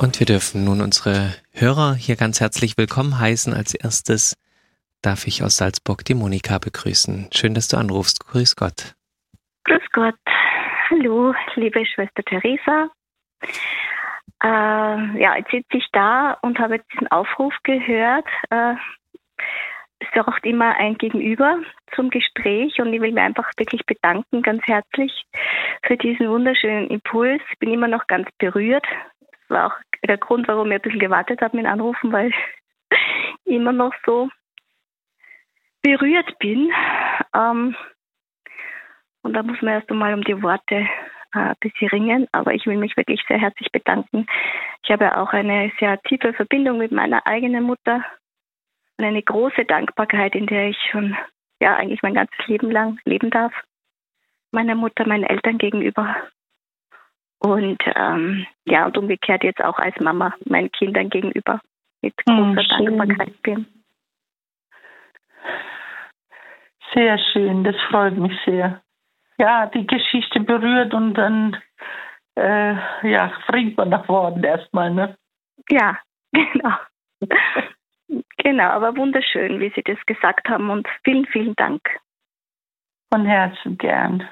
Und wir dürfen nun unsere Hörer hier ganz herzlich willkommen heißen. Als erstes darf ich aus Salzburg die Monika begrüßen. Schön, dass du anrufst. Grüß Gott. Grüß Gott. Hallo, liebe Schwester Theresa. Jetzt sitze ich da und habe jetzt diesen Aufruf gehört. Es braucht immer ein Gegenüber zum Gespräch und ich will mir einfach wirklich bedanken, ganz herzlich, für diesen wunderschönen Impuls. Ich bin immer noch ganz berührt. Das war auch der Grund, warum ich ein bisschen gewartet habe mit dem Anrufen, weil ich immer noch so berührt bin. Und da muss man erst einmal um die Worte ein bisschen ringen, aber ich will mich wirklich sehr herzlich bedanken. Ich habe auch eine sehr tiefe Verbindung mit meiner eigenen Mutter und eine große Dankbarkeit, in der ich schon eigentlich mein ganzes Leben lang leben darf. Meiner Mutter, meinen Eltern gegenüber. Und und umgekehrt jetzt auch als Mama meinen Kindern gegenüber mit großer Dankbarkeit bin. Sehr schön, das freut mich sehr. Ja, die Geschichte berührt und dann springt man nach vorne erstmal, ne? Ja, genau. Genau, aber wunderschön, wie Sie das gesagt haben und vielen, vielen Dank. Von Herzen gern.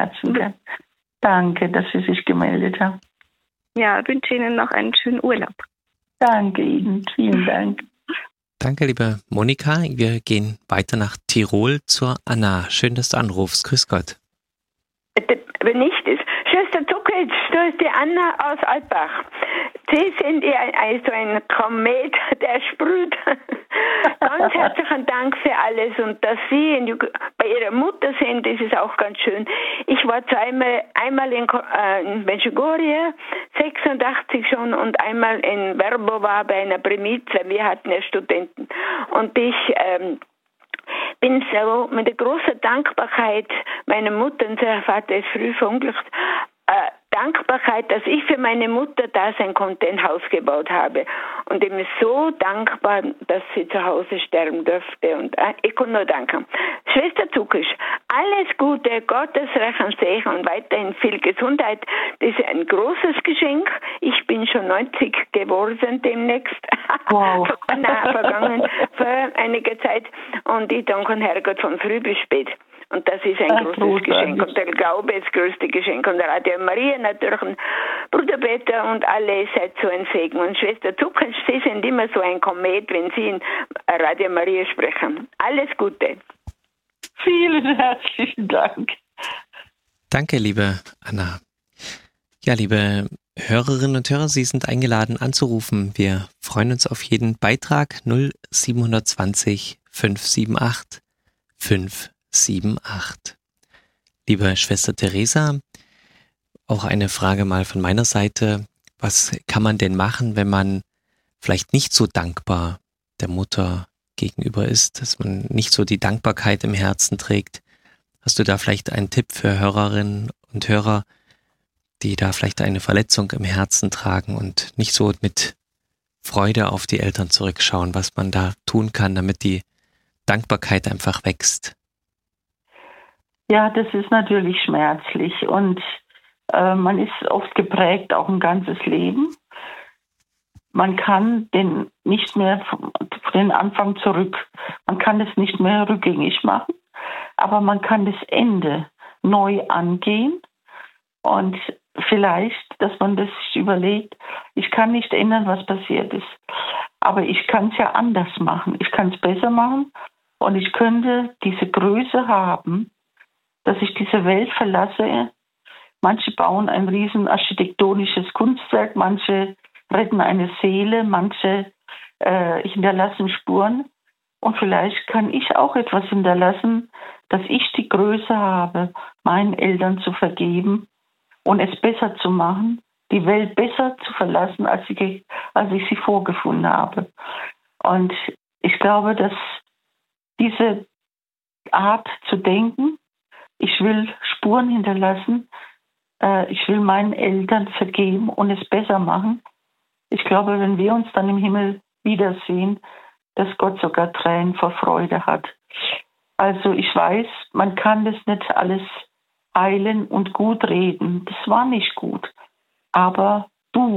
Danke, dass Sie sich gemeldet haben. Ja, ich wünsche Ihnen noch einen schönen Urlaub. Danke Ihnen, vielen Dank. Danke, liebe Monika. Wir gehen weiter nach Tirol zur Anna. Schön, dass du anrufst. Grüß Gott. Wenn nicht ist. Schwester Zuckitsch, da ist die Anna aus Altbach. Sie sind so ein Komet, der sprüht. Ganz herzlichen Dank für alles und dass Sie bei Ihrer Mutter sind, das ist auch ganz schön. Ich war einmal in Medjugorje, 86 schon, und einmal in Verbova bei einer Primiza. Wir hatten ja Studenten. Und ich bin so mit der großen Dankbarkeit, meine Mutter und ihr Vater ist früh verunglückt, Dankbarkeit, dass ich für meine Mutter da sein konnte, ein Haus gebaut habe. Und ich bin so dankbar, dass sie zu Hause sterben durfte. Und ich kann nur danken. Schwester Zukisch, alles Gute, Gottes reichen Segen und weiterhin viel Gesundheit. Das ist ein großes Geschenk. Ich bin schon 90 geworden demnächst. Wow. Vergangen für einige Zeit. Und ich danke Herrgott von früh bis spät. Und das ist ein großes Geschenk. Und der Glaube ist das größte Geschenk. Und Radio Maria natürlich, und Bruder Peter und alle, seid so ein Segen. Und Schwester Zukunft, Sie sind immer so ein Komet, wenn Sie in Radio Maria sprechen. Alles Gute. Vielen herzlichen Dank. Danke, liebe Anna. Ja, liebe Hörerinnen und Hörer, Sie sind eingeladen anzurufen. Wir freuen uns auf jeden Beitrag 0720 578 578. Liebe Schwester Theresa, auch eine Frage mal von meiner Seite. Was kann man denn machen, wenn man vielleicht nicht so dankbar der Mutter gegenüber ist, dass man nicht so die Dankbarkeit im Herzen trägt? Hast du da vielleicht einen Tipp für Hörerinnen und Hörer, die da vielleicht eine Verletzung im Herzen tragen und nicht so mit Freude auf die Eltern zurückschauen, was man da tun kann, damit die Dankbarkeit einfach wächst? Ja, das ist natürlich schmerzlich und man ist oft geprägt, auch ein ganzes Leben. Man kann den nicht mehr den Anfang zurück, man kann es nicht mehr rückgängig machen, aber man kann das Ende neu angehen und vielleicht, dass man das sich überlegt, ich kann nicht ändern, was passiert ist, aber ich kann es ja anders machen, ich kann es besser machen und ich könnte diese Größe haben, dass ich diese Welt verlasse. Manche bauen ein riesen architektonisches Kunstwerk, manche retten eine Seele, manche hinterlassen Spuren. Und vielleicht kann ich auch etwas hinterlassen, dass ich die Größe habe, meinen Eltern zu vergeben und es besser zu machen, die Welt besser zu verlassen, als ich sie vorgefunden habe. Und ich glaube, dass diese Art zu denken, ich will Spuren hinterlassen, ich will meinen Eltern vergeben und es besser machen. Ich glaube, wenn wir uns dann im Himmel wiedersehen, dass Gott sogar Tränen vor Freude hat. Also ich weiß, man kann das nicht alles heilen und gut reden. Das war nicht gut. Aber du,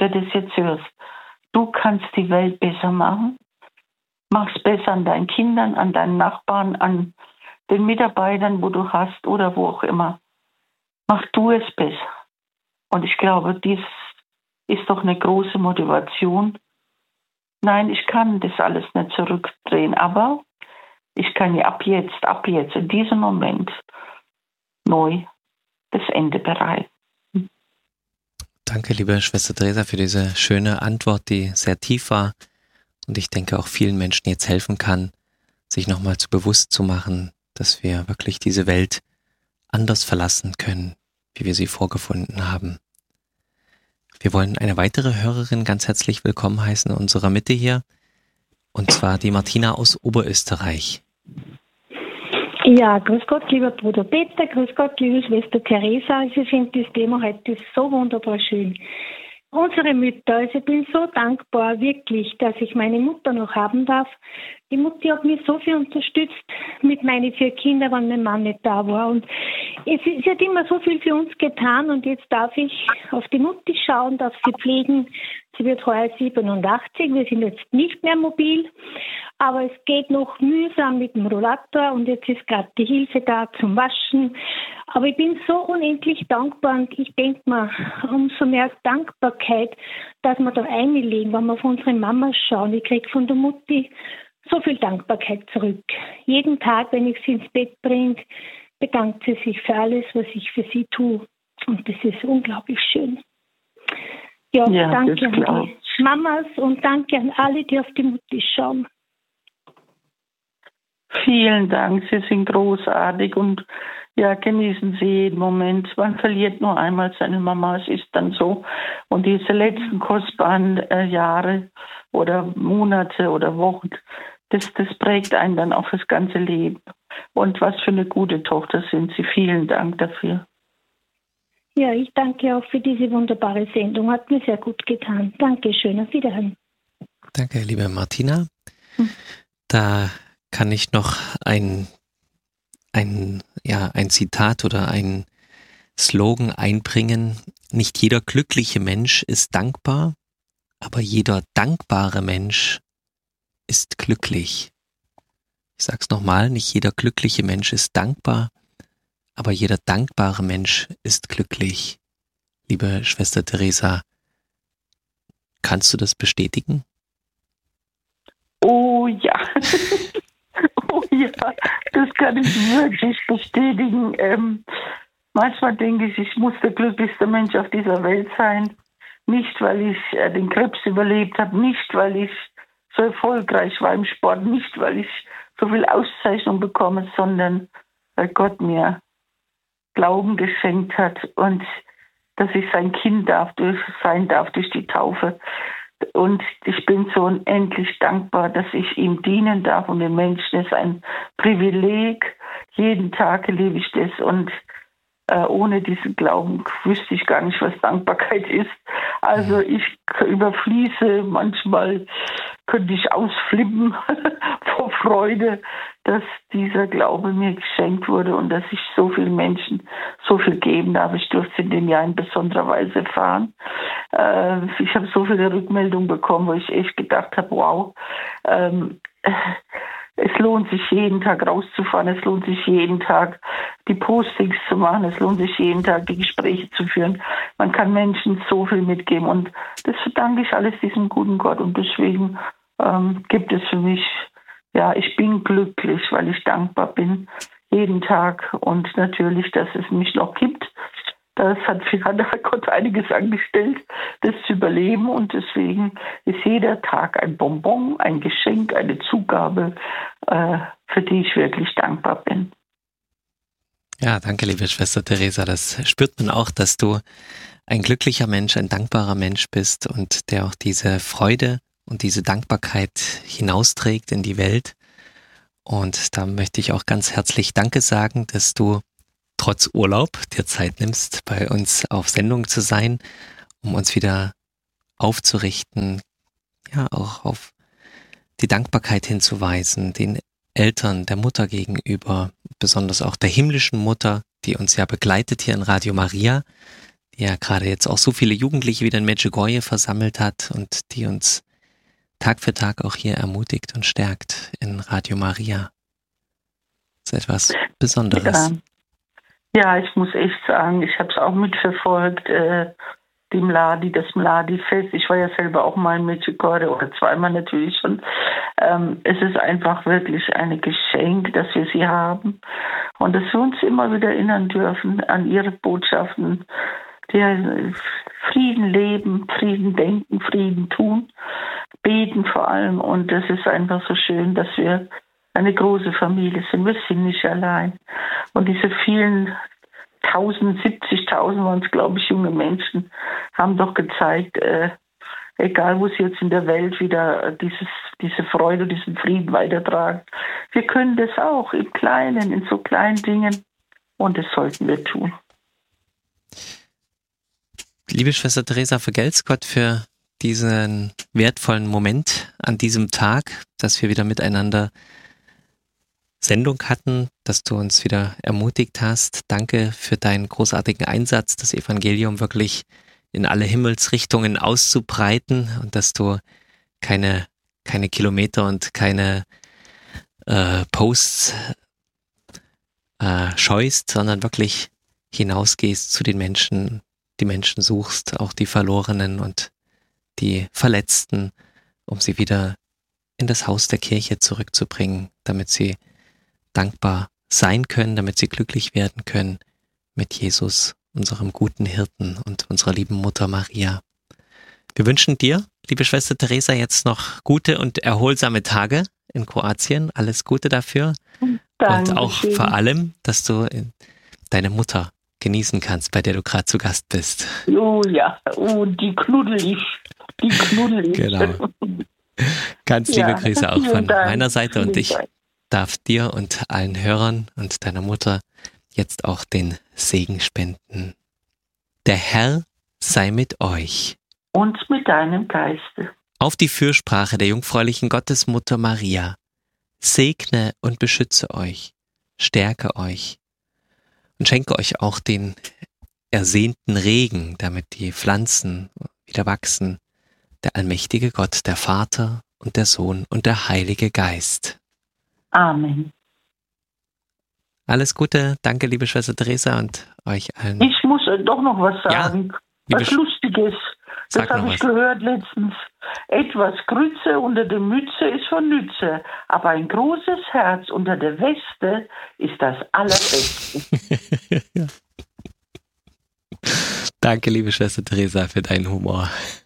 der das jetzt hörst, du kannst die Welt besser machen. Mach's besser an deinen Kindern, an deinen Nachbarn, an den Mitarbeitern, wo du hast oder wo auch immer. Mach du es besser. Und ich glaube, dies ist doch eine große Motivation. Nein, ich kann das alles nicht zurückdrehen, aber ich kann ja ab jetzt, in diesem Moment neu das Ende bereiten. Danke, liebe Schwester Theresa, für diese schöne Antwort, die sehr tief war und ich denke auch vielen Menschen jetzt helfen kann, sich nochmal zu bewusst zu machen, dass wir wirklich diese Welt anders verlassen können, wie wir sie vorgefunden haben. Wir wollen eine weitere Hörerin ganz herzlich willkommen heißen in unserer Mitte hier, und zwar die Martina aus Oberösterreich. Ja, grüß Gott, lieber Bruder Peter, grüß Gott, liebe Schwester Theresa. Ich finde das Thema heute so wunderbar schön. Unsere Mütter, also ich bin so dankbar, wirklich, dass ich meine Mutter noch haben darf. Die Mutter hat mich so viel unterstützt mit meinen 4 Kindern, wenn mein Mann nicht da war. Und sie hat immer so viel für uns getan und jetzt darf ich auf die Mutti schauen, darf sie pflegen. Sie wird heuer 87, wir sind jetzt nicht mehr mobil, aber es geht noch mühsam mit dem Rollator und jetzt ist gerade die Hilfe da zum Waschen. Aber ich bin so unendlich dankbar und ich denke mir, umso mehr Dankbarkeit, dass wir da einlegen, wenn wir auf unsere Mama schauen. Ich kriege von der Mutti so viel Dankbarkeit zurück. Jeden Tag, wenn ich sie ins Bett bringe, bedankt sie sich für alles, was ich für sie tue. Und das ist unglaublich schön. Ja, danke an die Mamas und danke an alle, die auf die Mutti schauen. Vielen Dank, Sie sind großartig und ja, genießen Sie jeden Moment. Man verliert nur einmal seine Mama, es ist dann so. Und diese letzten kostbaren Jahre oder Monate oder Wochen, das prägt einen dann auch das ganze Leben. Und was für eine gute Tochter sind Sie. Vielen Dank dafür. Ja, ich danke auch für diese wunderbare Sendung. Hat mir sehr gut getan. Dankeschön. Auf Wiederhören. Danke, liebe Martina. Da kann ich noch ein Zitat oder ein Slogan einbringen. Nicht jeder glückliche Mensch ist dankbar, aber jeder dankbare Mensch ist glücklich. Ich sag's nochmal, nicht jeder glückliche Mensch ist dankbar, aber jeder dankbare Mensch ist glücklich. Liebe Schwester Theresa, kannst du das bestätigen? Oh ja. Oh ja, das kann ich wirklich bestätigen. Manchmal denke ich muss der glücklichste Mensch auf dieser Welt sein. Nicht, weil ich den Krebs überlebt habe, nicht, weil ich so erfolgreich war im Sport, nicht, weil ich so viel Auszeichnung bekomme, sondern weil Gott mir Glauben geschenkt hat und dass ich sein Kind sein darf durch die Taufe. Und ich bin so unendlich dankbar, dass ich ihm dienen darf und den Menschen. Es ist ein Privileg. Jeden Tag erlebe ich das. Und ohne diesen Glauben wüsste ich gar nicht, was Dankbarkeit ist. Also ich überfließe, manchmal könnte ich ausflippen vor Freude, dass dieser Glaube mir geschenkt wurde und dass ich so vielen Menschen so viel geben darf. Ich durfte in dem Jahr in besonderer Weise erfahren. Ich habe so viele Rückmeldungen bekommen, wo ich echt gedacht habe, wow, es lohnt sich jeden Tag rauszufahren, es lohnt sich jeden Tag die Postings zu machen, es lohnt sich jeden Tag die Gespräche zu führen. Man kann Menschen so viel mitgeben und das verdanke ich alles diesem guten Gott und deswegen gibt es für mich, ja, ich bin glücklich, weil ich dankbar bin jeden Tag und natürlich, dass es mich noch gibt. Das hat Gott einiges angestellt, das zu überleben und deswegen ist jeder Tag ein Bonbon, ein Geschenk, eine Zugabe, für die ich wirklich dankbar bin. Ja, danke, liebe Schwester Theresa. Das spürt man auch, dass du ein glücklicher Mensch, ein dankbarer Mensch bist und der auch diese Freude und diese Dankbarkeit hinausträgt in die Welt. Und da möchte ich auch ganz herzlich Danke sagen, dass du trotz Urlaub dir Zeit nimmst, bei uns auf Sendung zu sein, um uns wieder aufzurichten, ja, auch auf die Dankbarkeit hinzuweisen, den Eltern, der Mutter gegenüber, besonders auch der himmlischen Mutter, die uns ja begleitet hier in Radio Maria, die ja gerade jetzt auch so viele Jugendliche wieder in Medjugorje versammelt hat und die uns Tag für Tag auch hier ermutigt und stärkt in Radio Maria. Das ist etwas Besonderes. Ja, ich muss echt sagen, ich habe es auch mitverfolgt, das Mladi-Fest. Ich war ja selber auch mal in Medjugorje oder zweimal natürlich schon. Es ist einfach wirklich ein Geschenk, dass wir sie haben und dass wir uns immer wieder erinnern dürfen an ihre Botschaften, die Frieden leben, Frieden denken, Frieden tun, beten vor allem. Und das ist einfach so schön, dass wir eine große Familie sind. Wir sind nicht allein. Und diese vielen 70.000 waren es, glaube ich, junge Menschen, haben doch gezeigt, egal wo sie jetzt in der Welt wieder diese Freude, diesen Frieden weitertragen. Wir können das auch im Kleinen, in so kleinen Dingen. Und das sollten wir tun. Liebe Schwester Teresa, vergelt's Gott für diesen wertvollen Moment an diesem Tag, dass wir wieder miteinander Sendung hatten, dass du uns wieder ermutigt hast. Danke für deinen großartigen Einsatz, das Evangelium wirklich in alle Himmelsrichtungen auszubreiten und dass du keine Kilometer und keine Posts scheust, sondern wirklich hinausgehst zu den Menschen, die Menschen suchst, auch die Verlorenen und die Verletzten, um sie wieder in das Haus der Kirche zurückzubringen, damit sie dankbar sein können, damit sie glücklich werden können mit Jesus, unserem guten Hirten und unserer lieben Mutter Maria. Wir wünschen dir, liebe Schwester Teresa, jetzt noch gute und erholsame Tage in Kroatien. Alles Gute dafür. Danke. Und auch vor allem, dass du deine Mutter genießen kannst, bei der du gerade zu Gast bist. Oh ja, die knuddel ich. Genau. Ganz liebe Grüße auch von meiner Seite und ich darf dir und allen Hörern und deiner Mutter jetzt auch den Segen spenden. Der Herr sei mit euch. Und mit deinem Geiste. Auf die Fürsprache der jungfräulichen Gottesmutter Maria segne und beschütze euch, stärke euch und schenke euch auch den ersehnten Regen, damit die Pflanzen wieder wachsen, der allmächtige Gott, der Vater und der Sohn und der Heilige Geist. Amen. Alles Gute, danke liebe Schwester Teresa und euch allen. Ich muss doch noch was sagen. Ja, was Lustiges. Das habe ich gehört letztens. Etwas Grütze unter der Mütze ist von Nütze, aber ein großes Herz unter der Weste ist das Allerbeste. Danke liebe Schwester Teresa für deinen Humor.